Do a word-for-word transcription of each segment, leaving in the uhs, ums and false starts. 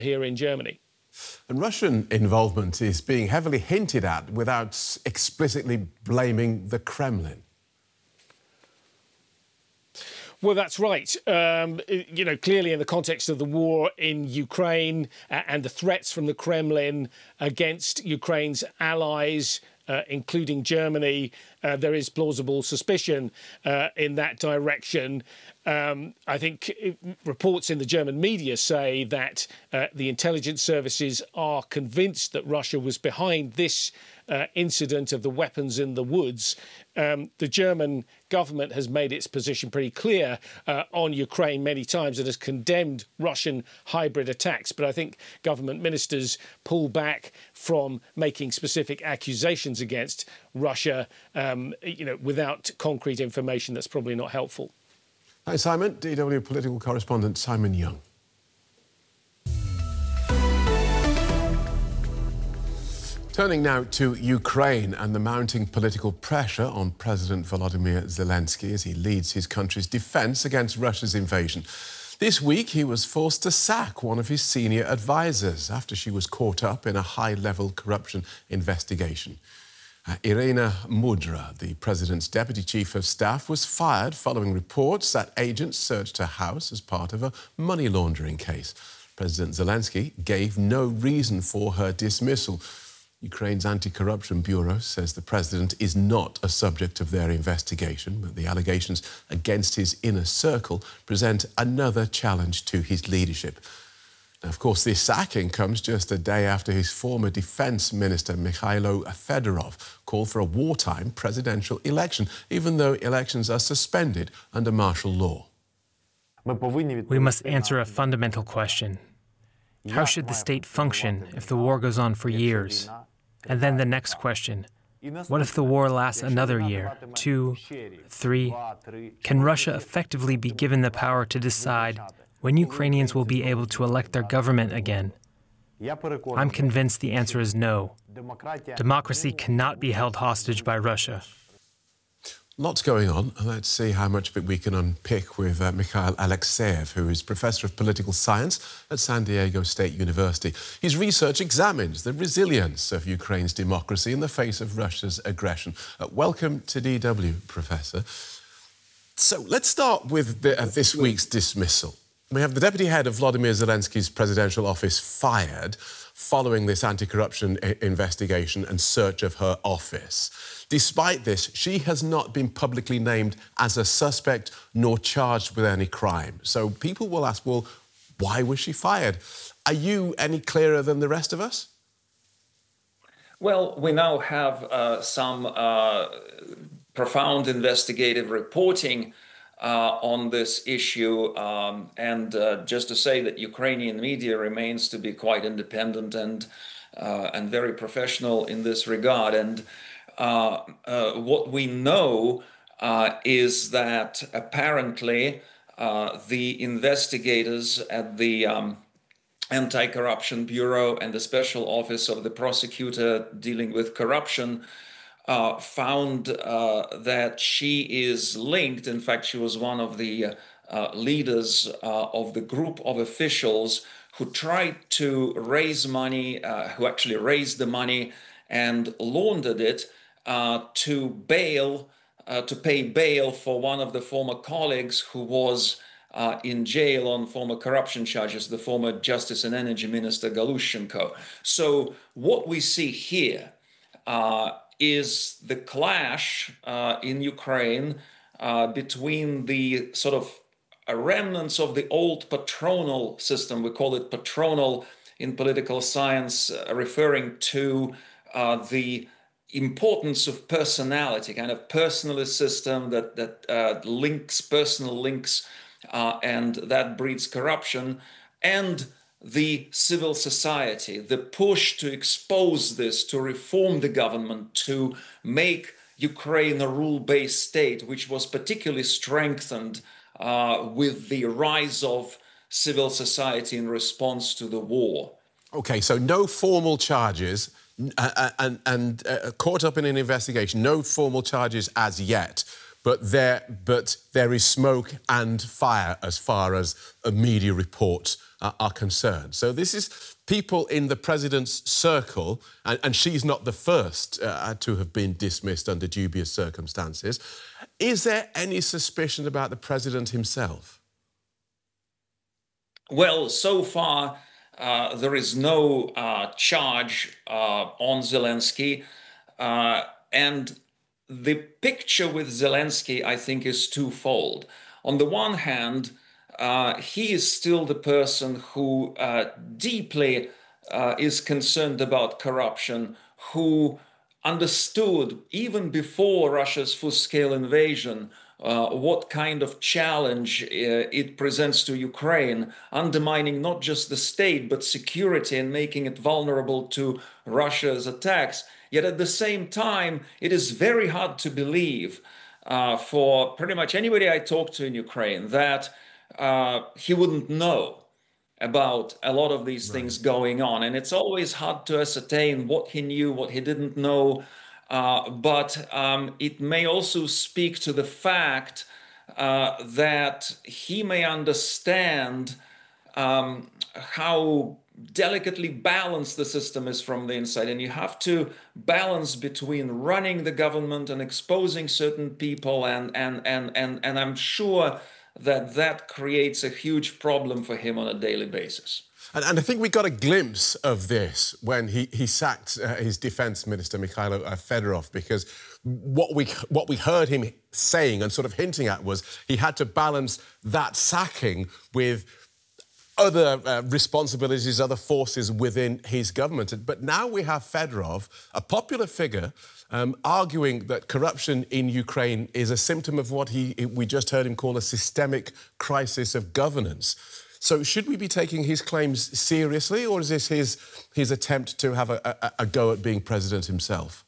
here in Germany. And Russian involvement is being heavily hinted at without explicitly blaming the Kremlin. Well, that's right. Um, you know, clearly in the context of the war in Ukraine uh, and the threats from the Kremlin against Ukraine's allies, uh, including Germany, uh, there is plausible suspicion uh, in that direction. Um, I think it, reports in the German media say that uh, the intelligence services are convinced that Russia was behind this uh, incident of the weapons in the woods. Um, the German government has made its position pretty clear uh, on Ukraine many times and has condemned Russian hybrid attacks. But I think government ministers pull back from making specific accusations against Russia, um, you know, without concrete information. That's probably not helpful. Hi, Simon. D W political correspondent Simon Young. Turning now to Ukraine and the mounting political pressure on President Volodymyr Zelensky as he leads his country's defence against Russia's invasion. This week, he was forced to sack one of his senior advisers after she was caught up in a high-level corruption investigation. Uh, Irina Mudra, the president's deputy chief of staff, was fired following reports that agents searched her house as part of a money laundering case. President Zelensky gave no reason for her dismissal. Ukraine's Anti-Corruption Bureau says the president is not a subject of their investigation, but the allegations against his inner circle present another challenge to his leadership. Now, of course, this sacking comes just a day after his former defence minister, Mikhailo Fedorov, called for a wartime presidential election, even though elections are suspended under martial law. We must answer a fundamental question. How should the state function if the war goes on for years? And then the next question, what if the war lasts another year, two, three? Can Russia effectively be given the power to decide when Ukrainians will be able to elect their government again? I'm convinced the answer is no. Democracy cannot be held hostage by Russia. Lots going on. Let's see how much of it we can unpick with uh, Mikhail Alexeyev, who is Professor of Political Science at San Diego State University. His research examines the resilience of Ukraine's democracy in the face of Russia's aggression. Uh, welcome to D W, Professor. So let's start with the, uh, this week's dismissal. We have the deputy head of Volodymyr Zelensky's presidential office fired following this anti-corruption investigation and search of her office. Despite this, she has not been publicly named as a suspect nor charged with any crime. So people will ask, well, why was she fired? Are you any clearer than the rest of us? Well, we now have uh, some uh, profound investigative reporting uh, on this issue. Um, and uh, just to say that Ukrainian media remains to be quite independent and, uh, and very professional in this regard. And Uh, uh, what we know uh, is that apparently uh, the investigators at the um, Anti-Corruption Bureau and the Special Office of the Prosecutor dealing with corruption uh, found uh, that she is linked. In fact, she was one of the uh, leaders uh, of the group of officials who tried to raise money, uh, who actually raised the money and laundered it Uh, to bail, uh, to pay bail for one of the former colleagues who was uh, in jail on former corruption charges, the former Justice and Energy Minister Galushchenko. So what we see here uh, is the clash uh, in Ukraine uh, between the sort of remnants of the old patronal system. We call it patronal in political science, uh, referring to uh, the importance of personality, kind of personalist system that that uh, links personal links, uh, and that breeds corruption, and the civil society, the push to expose this, to reform the government, to make Ukraine a rule-based state, which was particularly strengthened uh, with the rise of civil society in response to the war. OK, so no formal charges. Uh, and, and uh, caught up in an investigation, no formal charges as yet. but there, but there is smoke and fire as far as uh, media reports uh, are concerned. So this is people in the president's circle, and, and she's not the first uh, to have been dismissed under dubious circumstances. Is there any suspicion about the president himself? Well, so far, uh, there is no uh, charge uh, on Zelensky. Uh, and the picture with Zelensky, I think, is twofold. On the one hand, uh, he is still the person who uh, deeply uh, is concerned about corruption, who understood, even before Russia's full-scale invasion, Uh, what kind of challenge uh, it presents to Ukraine, undermining not just the state, but security and making it vulnerable to Russia's attacks. Yet at the same time, it is very hard to believe uh, for pretty much anybody I talk to in Ukraine that uh, he wouldn't know about a lot of these right. things going on. And it's always hard to ascertain what he knew, what he didn't know. Uh, but um, it may also speak to the fact uh, that he may understand um, how delicately balanced the system is from the inside. And you have to balance between running the government and exposing certain people. And, and, and, and, and I'm sure that that creates a huge problem for him on a daily basis. And, and I think we got a glimpse of this when he, he sacked uh, his defence minister, Mikhailo Fedorov, because what we, what we heard him saying and sort of hinting at was he had to balance that sacking with other uh, responsibilities, other forces within his government. But now we have Fedorov, a popular figure, um, arguing that corruption in Ukraine is a symptom of what he, we just heard him call a systemic crisis of governance. So should we be taking his claims seriously, or is this his, his attempt to have a, a, a go at being president himself?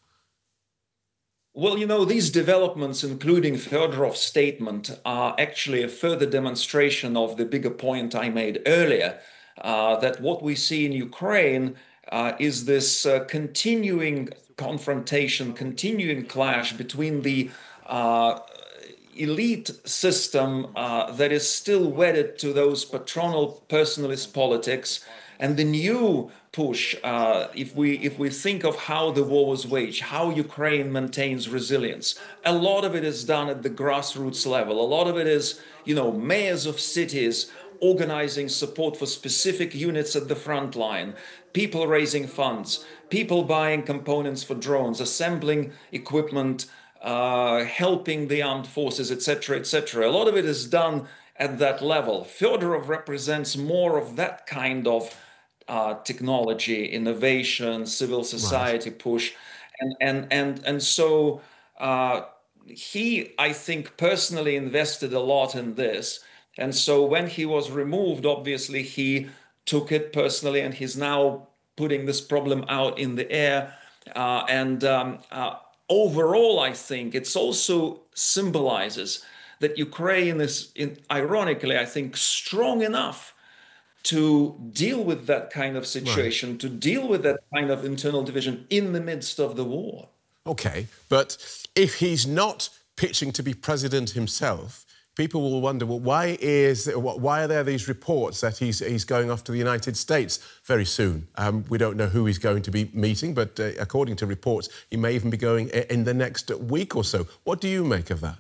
Well, you know, these developments, including Fedorov's statement, are actually a further demonstration of the bigger point I made earlier, uh, that what we see in Ukraine uh, is this uh, continuing confrontation, continuing clash between the uh, elite system uh, that is still wedded to those patronal personalist politics, and the new push, uh, if we if we think of how the war was waged, how Ukraine maintains resilience, a lot of it is done at the grassroots level. A lot of it is, you know, mayors of cities organizing support for specific units at the front line, people raising funds, people buying components for drones, assembling equipment, Uh, helping the armed forces, et cetera, et cetera. A lot of it is done at that level. Fedorov represents more of that kind of uh, technology, innovation, civil society right. push, and and and and so uh, he, I think, personally invested a lot in this. And so when he was removed, obviously he took it personally, and he's now putting this problem out in the air. Uh, and um, uh, Overall, I think it also symbolizes that Ukraine is, in, ironically, I think, strong enough to deal with that kind of situation, right. to deal with that kind of internal division in the midst of the war. OK, but if he's not pitching to be president himself, people will wonder, well, why is why are there these reports that he's he's going off to the United States very soon? Um, we don't know who he's going to be meeting, but uh, according to reports, he may even be going in the next week or so. What do you make of that?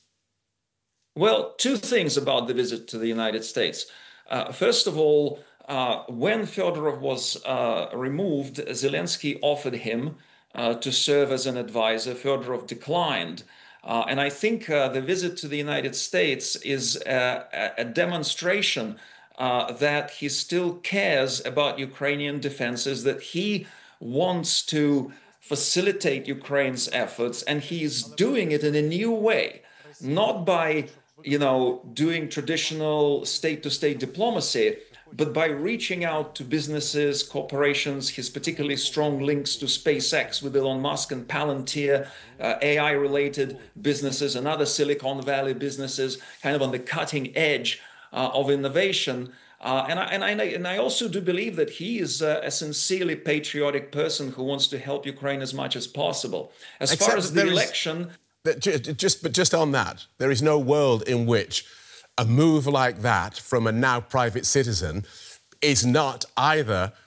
Well, two things about the visit to the United States. Uh, first of all, uh, when Fedorov was uh, removed, Zelensky offered him uh, to serve as an advisor. Fedorov declined. Uh, and I think uh, the visit to the United States is a, a demonstration uh, that he still cares about Ukrainian defenses, that he wants to facilitate Ukraine's efforts, and he's doing it in a new way, not by, you know, doing traditional state-to-state diplomacy, but by reaching out to businesses, corporations, his particularly strong links to SpaceX with Elon Musk and Palantir, uh, A I-related businesses and other Silicon Valley businesses, kind of on the cutting edge uh, of innovation. Uh, and, I, and, I, and I also do believe that he is uh, a sincerely patriotic person who wants to help Ukraine as much as possible. As Except far as the is... election... that just, but just on that, there is no world in which a move like that from a now private citizen is not either